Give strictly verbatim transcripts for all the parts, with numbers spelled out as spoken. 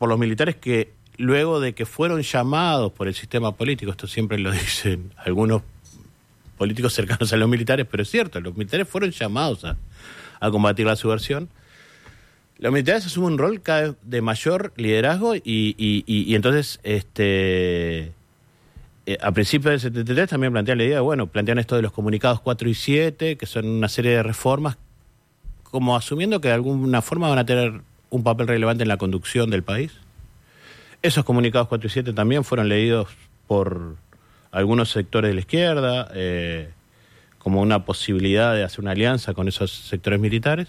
por los militares que luego de que fueron llamados por el sistema político, esto siempre lo dicen algunos políticos cercanos a los militares, pero es cierto, los militares fueron llamados a, a combatir la subversión. Los militares asumen un rol cada vez de mayor liderazgo y, y, y, y entonces este eh, a principios del setenta y tres también plantean la idea, bueno, plantean esto de los comunicados cuatro y siete, que son una serie de reformas, como asumiendo que de alguna forma van a tener un papel relevante en la conducción del país. Esos comunicados cuatro y siete también fueron leídos por algunos sectores de la izquierda, eh, como una posibilidad de hacer una alianza con esos sectores militares.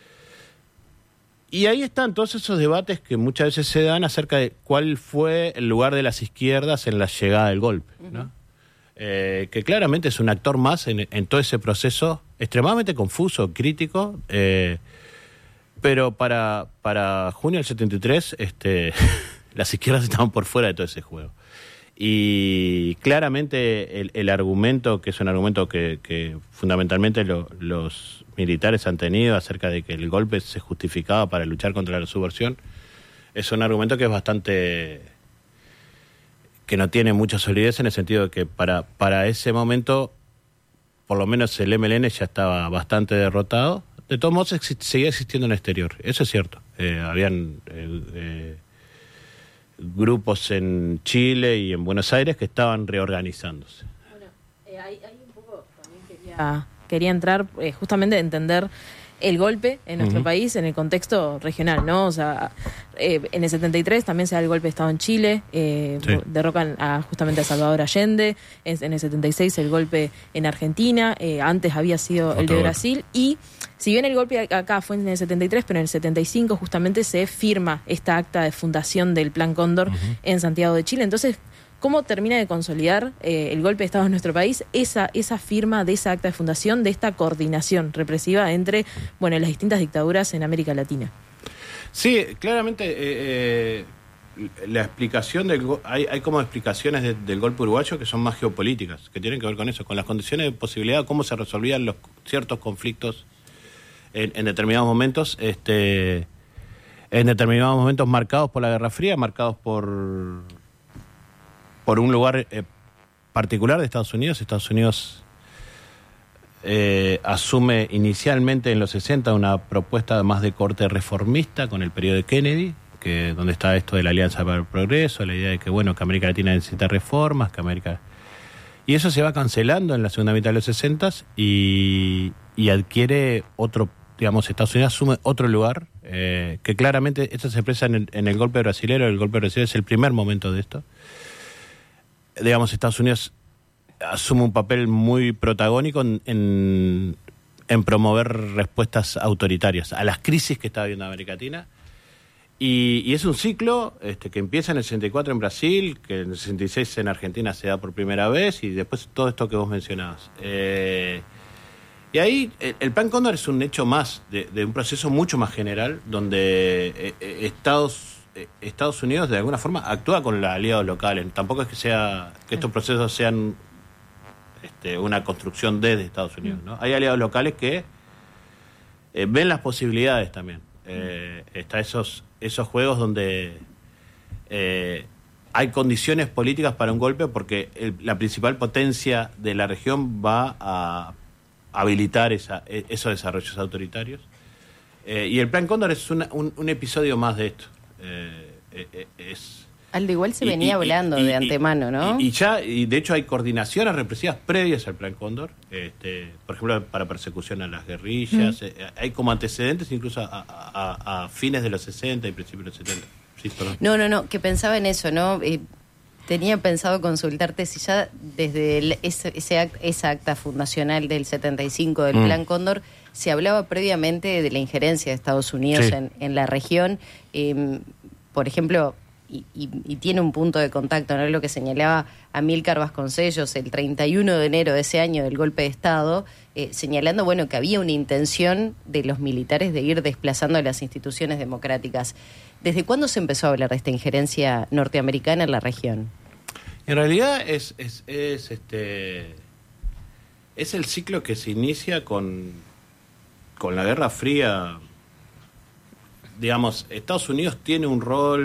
Y ahí están todos esos debates que muchas veces se dan acerca de cuál fue el lugar de las izquierdas en la llegada del golpe, ¿no? Uh-huh. Eh, que claramente es un actor más en, en todo ese proceso extremadamente confuso, crítico, eh, pero para, para junio del setenta y tres este, las izquierdas estaban por fuera de todo ese juego. Y claramente el, el argumento, que es un argumento que, que fundamentalmente lo, los militares han tenido acerca de que el golpe se justificaba para luchar contra la subversión, es un argumento que es bastante... que no tiene mucha solidez en el sentido de que para, para ese momento, por lo menos el M L N ya estaba bastante derrotado. De todos modos, exi- seguía existiendo en el exterior, eso es cierto. Eh, habían... Eh, eh, grupos en Chile y en Buenos Aires que estaban reorganizándose. Bueno, eh, hay, hay un poco, también quería, quería entrar eh, justamente a entender el golpe en nuestro uh-huh. país en el contexto regional, ¿no? O sea, eh, en el setenta y tres también se da el golpe de Estado en Chile, eh, sí. derrocan a, justamente a Salvador Allende, en, en el setenta y seis el golpe en Argentina, eh, antes había sido Otro el de Brasil, golpe. Y si bien el golpe acá fue en el setenta y tres, pero en el setenta y cinco justamente se firma esta acta de fundación del Plan Cóndor uh-huh. en Santiago de Chile. Entonces, ¿cómo termina de consolidar eh, el golpe de Estado en nuestro país? Esa, esa firma de esa acta de fundación, de esta coordinación represiva entre bueno, las distintas dictaduras en América Latina. Sí, claramente eh, eh, la explicación del hay, hay como explicaciones de, del golpe uruguayo que son más geopolíticas, que tienen que ver con eso, con las condiciones de posibilidad, cómo se resolvían los ciertos conflictos en, en determinados momentos, este, en determinados momentos marcados por la Guerra Fría, marcados por por un lugar eh, particular de Estados Unidos. Estados Unidos eh, asume inicialmente en los sesenta una propuesta más de corte reformista con el periodo de Kennedy, que donde está esto de la Alianza para el Progreso, la idea de que bueno que América Latina necesita reformas, que América... Y eso se va cancelando en la segunda mitad de los sesentas y, y adquiere otro, digamos, Estados Unidos asume otro lugar, eh, que claramente esto se expresa en el, en el golpe brasilero. El golpe brasilero es el primer momento de esto. Digamos, Estados Unidos asume un papel muy protagónico en, en, en promover respuestas autoritarias a las crisis que está viviendo América Latina. Y, y es un ciclo este, que empieza en el sesenta y cuatro en Brasil, que en el sesenta y seis en Argentina se da por primera vez, y después todo esto que vos mencionabas. Eh, y ahí el, el Plan Cóndor es un hecho más de, de un proceso mucho más general, donde eh, eh, Estados Estados Unidos de alguna forma actúa con los aliados locales. Tampoco es que sea que estos procesos sean este, una construcción desde Estados Unidos, ¿no? Hay aliados locales que eh, ven las posibilidades también. Eh, está esos esos juegos donde eh, hay condiciones políticas para un golpe porque el, la principal potencia de la región va a habilitar esa, esos desarrollos autoritarios. Eh, y el Plan Cóndor es una, un, un episodio más de esto. Eh, eh, es Al igual se y, venía y, hablando y, de y, antemano, ¿no? Y, y ya, y de hecho hay coordinaciones represivas previas al Plan Cóndor, este, por ejemplo, para persecución a las guerrillas, mm. eh, hay como antecedentes incluso a, a, a fines de los sesenta y principios de los setenta. Sí, no, no, no, que pensaba en eso, ¿no? Eh, tenía pensado consultarte si ya desde el, ese, ese act, esa acta fundacional del setenta y cinco del mm. Plan Cóndor se hablaba previamente de la injerencia de Estados Unidos sí. en, en la región. Eh, por ejemplo, y, y, y tiene un punto de contacto, ¿no? Lo que señalaba Amílcar Vasconcellos el treinta y uno de enero de ese año del golpe de Estado, eh, señalando bueno que había una intención de los militares de ir desplazando las instituciones democráticas. ¿Desde cuándo se empezó a hablar de esta injerencia norteamericana en la región? En realidad es, es, es este es el ciclo que se inicia con, con la Guerra Fría. Digamos, Estados Unidos tiene un rol